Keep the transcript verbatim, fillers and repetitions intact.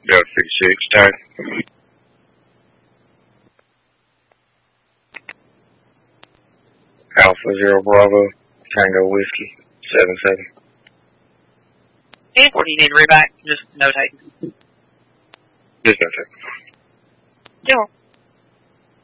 Delta fifty-six, tag. Alpha Zero Bravo, Tango Whiskey, seven seven. And what do you need to read back? Just notate. Just notate. Yeah.